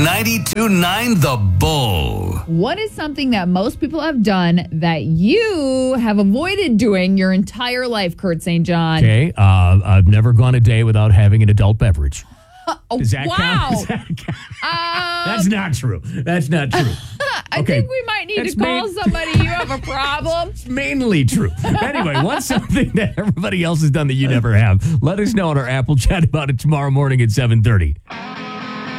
92.9 The Bull. What is something that most people have done that you have avoided doing your entire life, Kurt St. John? Okay, I've never gone a day without having an adult beverage. Does that wow. count? Does that count? That's not true. That's not true. I think we might need to call somebody. You have a problem. It's mainly true. Anyway, what's something that everybody else has done that you never have? Let us know on our Apple chat about it tomorrow morning at 7:30.